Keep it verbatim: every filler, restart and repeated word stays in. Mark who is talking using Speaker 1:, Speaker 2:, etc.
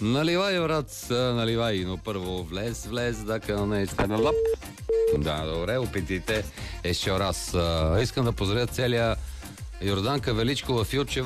Speaker 1: Наливай, брат, наливай, но първо влез, влез, да не стане лап. Да, добре, опитайте еще раз. Искам да поздравя целия Йорданка Величкова, Филчева,